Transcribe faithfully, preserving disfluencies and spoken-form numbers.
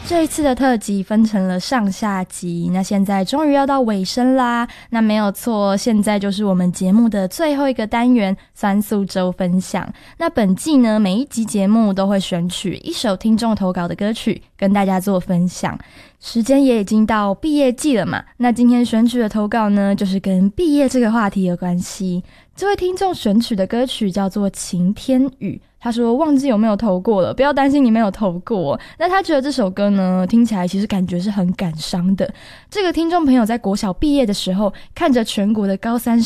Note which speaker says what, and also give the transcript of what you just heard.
Speaker 1: 这一次的特辑分成了上下集，那现在终于要到尾声啦。那没有错，现在就是我们节目的最后一个单元酸素周分享。那本季呢，每一集节目都会选取一首听众投稿的歌曲跟大家做分享。时间也已经到毕业季了嘛，那今天选取的投稿呢，就是跟毕业这个话题有关系。这位听众选取的歌曲叫做《晴天雨》，他说忘记有没有投过了，不要担心你没有投过。那他觉得这首歌呢，听起来其实感觉是很感伤的。这个听众朋友在国小毕业的时候，看着全国的高三